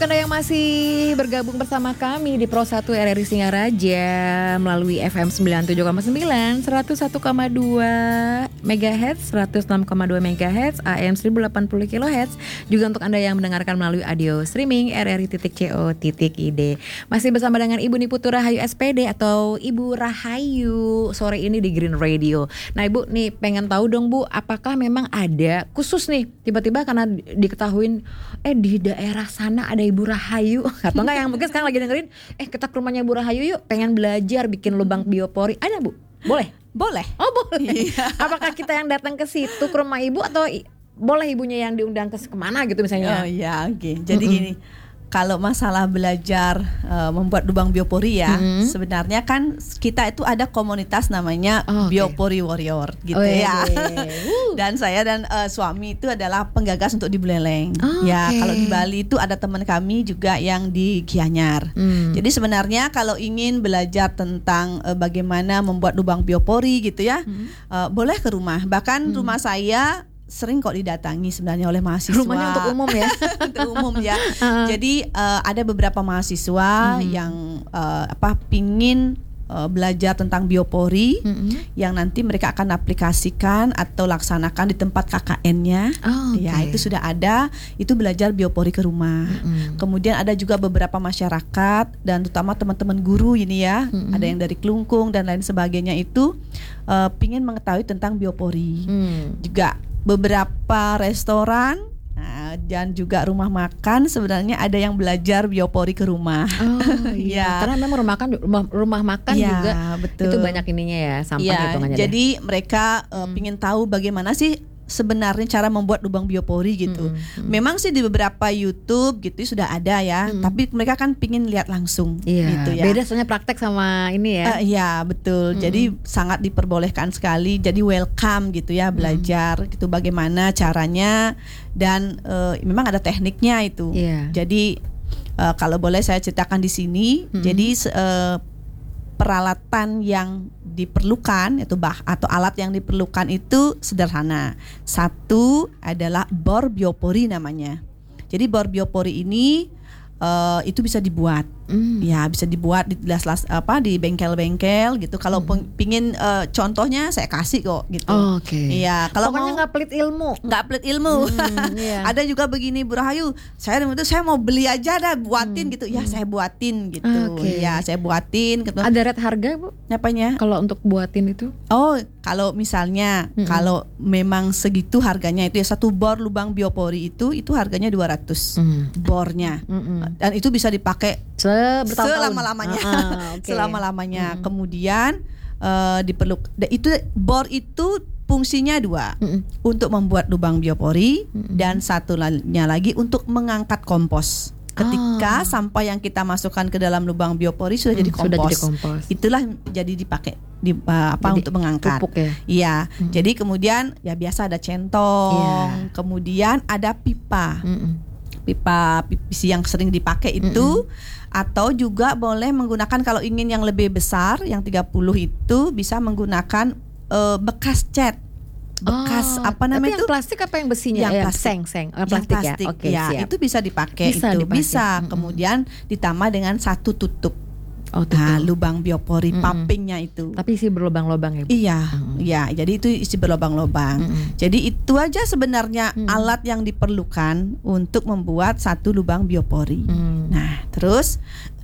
Anda yang masih bergabung bersama kami di Pro 1 RRI Singaraja melalui FM 97,9, 101,2 MHz, 106,2 MHz, AM 1080 kHz. Juga untuk Anda yang mendengarkan melalui audio streaming rri.co.id. Masih bersama dengan Ibu Niputu Rahayu SPD atau Ibu Rahayu sore ini di Green Radio. Nah Ibu nih pengen tahu dong Bu, apakah memang ada khusus nih tiba-tiba karena diketahuin di daerah sana ada Ibu Rahayu atau enggak yang mungkin sekarang lagi dengerin kita ke rumahnya Ibu Rahayu yuk pengen belajar bikin lubang biopori, ada Bu? Boleh? Boleh. Oh boleh. Iya. Apakah kita yang datang ke situ ke rumah Ibu atau boleh ibunya yang diundang ke kemana gitu misalnya? Oh iya, oke. Jadi gini, kalau masalah belajar membuat lubang biopori ya, sebenarnya kan kita itu ada komunitas namanya Biopori Warrior gitu ya. Dan saya dan suami itu adalah penggagas untuk di Buleleng. Ya, kalau di Bali itu ada teman kami juga yang di Gianyar. Jadi sebenarnya kalau ingin belajar tentang bagaimana membuat lubang biopori gitu ya, boleh ke rumah. Bahkan rumah saya sering kok didatangi sebenarnya oleh mahasiswa. Rumahnya untuk umum ya. Untuk umum ya. Jadi ada beberapa mahasiswa yang pingin belajar tentang biopori yang nanti mereka akan aplikasikan atau laksanakan di tempat KKN-nya. Ya, itu sudah ada, itu belajar biopori ke rumah. Kemudian ada juga beberapa masyarakat dan terutama teman-teman guru ini ya, ada yang dari Klungkung dan lain sebagainya itu pingin mengetahui tentang biopori. Juga beberapa restoran dan juga rumah makan sebenarnya ada yang belajar biopori ke rumah. Iya. Karena memang rumah makan juga betul. Itu banyak ininya ya sampah hitungannya. Jadi mereka pingin tahu bagaimana sih sebenarnya cara membuat lubang biopori gitu. Memang sih di beberapa YouTube gitu sudah ada ya, tapi mereka kan pingin lihat langsung gitu ya. Beda soalnya praktek sama ini ya. Iya betul. Jadi sangat diperbolehkan sekali. Jadi welcome gitu ya belajar gitu bagaimana caranya dan memang ada tekniknya itu. Jadi kalau boleh saya ceritakan di sini. Jadi peralatan yang diperlukan atau alat yang diperlukan itu sederhana. Satu adalah bor biopori namanya. Jadi bor biopori ini itu bisa dibuat, ya bisa dibuat di di bengkel-bengkel gitu. Kalau pingin contohnya saya kasih kok gitu. Iya, kalau pokoknya nggak pelit ilmu, Ada juga begini Bu Rahayu, saya mau beli aja dah buatin gitu. Ya saya buatin gitu. Ya saya buatin. Gitu. Ada rate harga Bu? Apanya? Kalau untuk buatin itu? Kalau misalnya kalau memang segitu harganya itu ya satu bor lubang biopori itu harganya 200 bornya. Dan itu bisa dipakai selama-lamanya. Selama-lamanya. Kemudian itu bor itu fungsinya dua, untuk membuat lubang biopori dan satunya lagi untuk mengangkat kompos. Ketika sampah yang kita masukkan ke dalam lubang biopori sudah jadi kompos. Itulah jadi dipakai untuk mengangkat. Pupuk ya. Iya. Jadi kemudian ya biasa ada centong, kemudian ada pipa. Pipa PVC yang sering dipakai itu, atau juga boleh menggunakan kalau ingin yang lebih besar yang 30 itu bisa menggunakan bekas cat. Bekas tapi yang plastik apa yang besinya? Yang plastik. Plastik ya. Itu bisa dipakai bisa. Kemudian ditambah dengan satu tutup. Lubang biopori pumpingnya itu. Tapi isi berlubang-lubang ya Bu? Iya, jadi itu isi berlubang-lubang. Jadi itu aja sebenarnya alat yang diperlukan untuk membuat satu lubang biopori. Nah, terus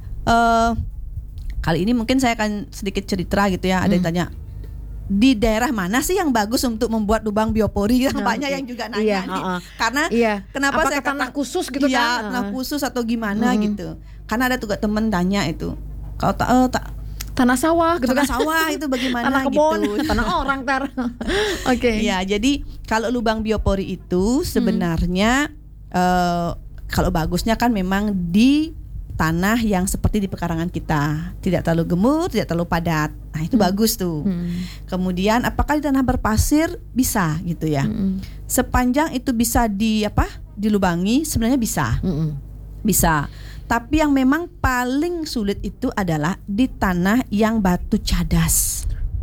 kali ini mungkin saya akan sedikit cerita gitu ya. Ada yang tanya, di daerah mana sih yang bagus untuk membuat lubang biopori? Banyak yang juga nanya nih. Karena kenapa apakah saya tanah khusus gitu kan? Tanah khusus atau gimana gitu. Karena ada juga temen tanya itu. Kalau tanah sawah gitu tanah kan? Sawah itu bagaimana tanah kebun, gitu. Tanah orang tar. Ya, jadi kalau lubang biopori itu sebenarnya kalau bagusnya kan memang di tanah yang seperti di pekarangan kita, tidak terlalu gemuk, tidak terlalu padat. Nah, itu bagus tuh. Kemudian apakah di tanah berpasir? Bisa gitu ya. Sepanjang itu bisa dilubangi sebenarnya bisa. Bisa. Tapi yang memang paling sulit itu adalah di tanah yang batu cadas.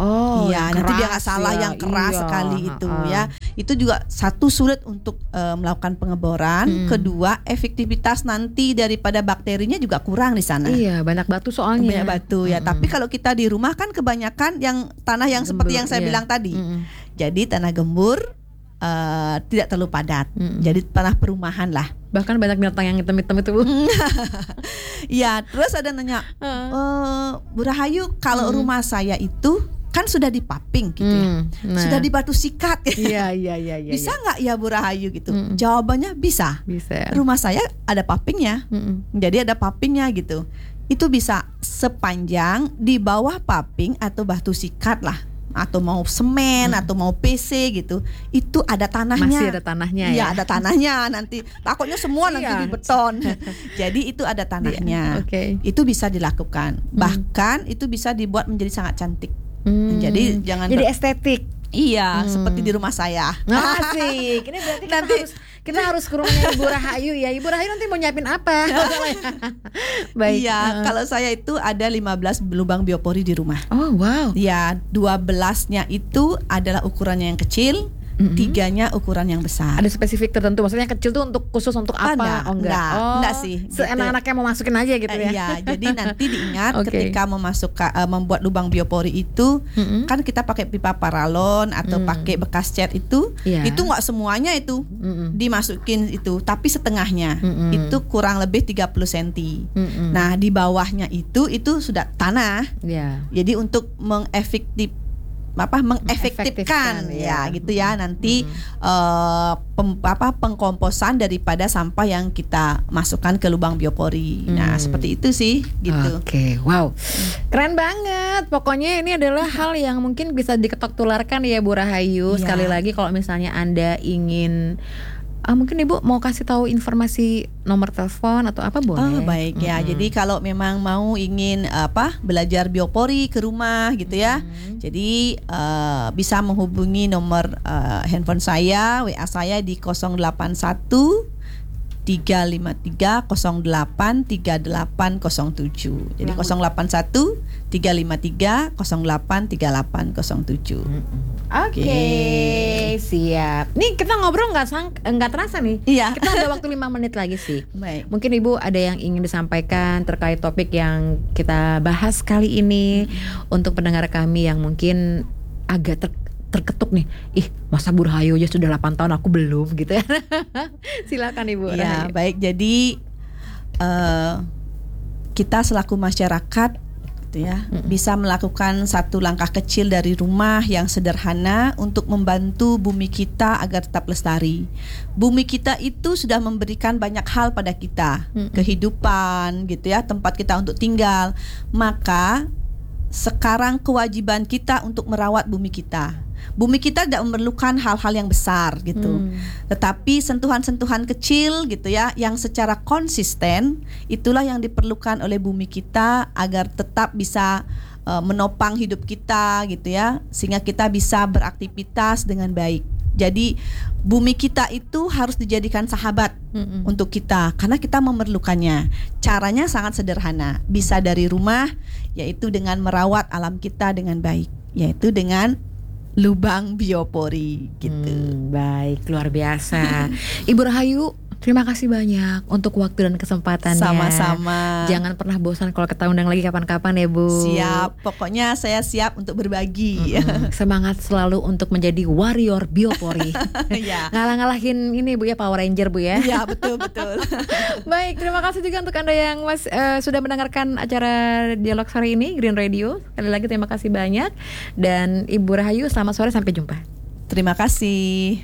Oh, iya, nanti dia nggak keras salah ya. yang keras Iya, sekali itu ha-ha. ya. Itu juga satu sulit untuk melakukan pengeboran. Kedua, efektivitas nanti daripada bakterinya juga kurang di sana. Iya, banyak batu soalnya. Banyak batu ya. Tapi kalau kita di rumah kan kebanyakan yang tanah yang seperti yang saya iya. bilang tadi. Jadi tanah gembur tidak terlalu padat. Jadi tanah perumahan lah. Bahkan banyak binatang yang hitam-hitam itu, Bu. Ya, terus ada nanya, Bu Rahayu, kalau rumah saya itu kan sudah dipaping gitu ya, sudah di batu sikat. Iya. Bisa nggak ya Bu Rahayu gitu? Jawabannya bisa. Bisa. Rumah saya ada papingnya, jadi ada papingnya gitu. Itu bisa sepanjang di bawah paping atau batu sikat lah, atau mau semen atau mau PC gitu, itu ada tanahnya. Masih ada tanahnya Iya, ya. ada tanahnya nanti. Takutnya semua nanti Iya. di beton. Jadi itu ada tanahnya. Oke. Itu bisa dilakukan. Bahkan itu bisa dibuat menjadi sangat cantik. Jadi jangan Jadi estetik. Iya, seperti di rumah saya. Asik. Ini berarti kita harus ke rumahnya Ibu Rahayu ya. Ibu Rahayu nanti mau nyiapin apa? Baik. Iya, kalau saya itu ada 15 lubang biopori di rumah. Oh, wow. Ya, 12-nya itu adalah ukurannya yang kecil, 3-nya ukuran yang besar. Ada spesifik tertentu, maksudnya kecil tuh untuk khusus untuk apa? Enggak sih. Seenak-enaknya mau masukin aja gitu ya. Iya, jadi nanti diingat Oke. ketika membuat lubang biopori itu, kan kita pakai pipa paralon atau pakai bekas cat itu nggak semuanya itu dimasukin itu, tapi setengahnya itu kurang lebih 30 cm. Nah, di bawahnya itu sudah tanah. Iya. Jadi untuk mengefektifkan ya gitu ya nanti pengkomposan daripada sampah yang kita masukkan ke lubang biopori. Nah, seperti itu sih gitu. Oke, wow. Keren banget. Pokoknya ini adalah hal yang mungkin bisa diketok tularkan ya Bu Rahayu. Iya. Sekali lagi kalau misalnya Anda ingin mungkin Ibu mau kasih tahu informasi nomor telepon atau apa boleh? Oh, baik ya. Jadi kalau memang mau ingin belajar biopori ke rumah gitu ya. Jadi bisa menghubungi nomor handphone saya, WA saya di 081 353 08 3807. Jadi 081 353 08 3807. Oke, siap. Nih kita ngobrol nggak terasa nih. Iya. Kita ada waktu 5 menit lagi sih. Baik. Mungkin Ibu ada yang ingin disampaikan terkait topik yang kita bahas kali ini untuk pendengar kami yang mungkin agak terketuk nih. Masa Bu Rahayu aja sudah 8 tahun aku belum gitu ya. Silakan Ibu. Ya, baik. Jadi kita selaku masyarakat ya, bisa melakukan satu langkah kecil dari rumah yang sederhana untuk membantu bumi kita agar tetap lestari. Bumi kita itu sudah memberikan banyak hal pada kita, kehidupan gitu ya, tempat kita untuk tinggal. Maka sekarang kewajiban kita untuk merawat bumi kita. Bumi kita tidak memerlukan hal-hal yang besar gitu. Tetapi sentuhan-sentuhan kecil gitu ya, yang secara konsisten, itulah yang diperlukan oleh bumi kita agar tetap bisa menopang hidup kita gitu ya, sehingga kita bisa beraktivitas dengan baik. Jadi bumi kita itu harus dijadikan sahabat untuk kita, karena kita memerlukannya. Caranya sangat sederhana, bisa dari rumah, yaitu dengan merawat alam kita dengan baik, yaitu dengan lubang biopori gitu. Baik, luar biasa. Ibu Rahayu, terima kasih banyak untuk waktu dan kesempatannya. Sama-sama. Jangan pernah bosan kalau kita undang lagi kapan-kapan ya Bu. Siap, pokoknya saya siap untuk berbagi. Semangat selalu untuk menjadi warrior biopori. Ya. Ngalah-ngalahin ini Bu ya, Power Ranger Bu ya. Iya, betul. Baik, terima kasih juga untuk Anda yang sudah mendengarkan acara Dialog Sore ini Green Radio. Sekali lagi terima kasih banyak. Dan Ibu Rahayu, selamat sore, sampai jumpa. Terima kasih.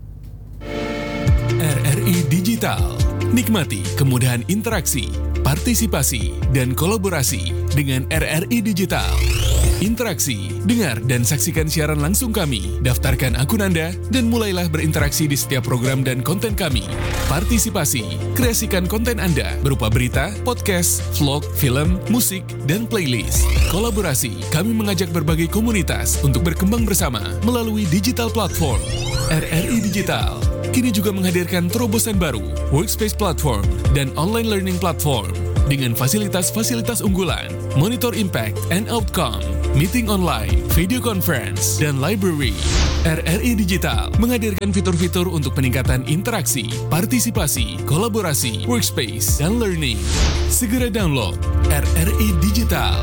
RRI Digital. Nikmati kemudahan interaksi, partisipasi, dan kolaborasi dengan RRI Digital. Interaksi, dengar dan saksikan siaran langsung kami, daftarkan akun Anda, dan mulailah berinteraksi di setiap program dan konten kami. Partisipasi, kreasikan konten Anda berupa berita, podcast, vlog, film, musik, dan playlist. Kolaborasi, kami mengajak berbagai komunitas untuk berkembang bersama melalui digital platform. RRI Digital kini juga menghadirkan terobosan baru, workspace platform, dan online learning platform dengan fasilitas-fasilitas unggulan, monitor impact and outcome, meeting online, video conference, dan library. RRI Digital menghadirkan fitur-fitur untuk peningkatan interaksi, partisipasi, kolaborasi, workspace, dan learning. Segera download RRI Digital.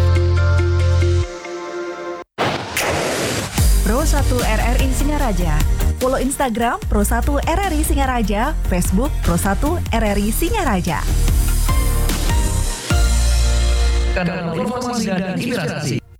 Pro1 RRI Singaraja. Follow Instagram Pro1 RRI Singaraja, Facebook Pro1 RRI Singaraja. Kanal informasi dan inspirasi.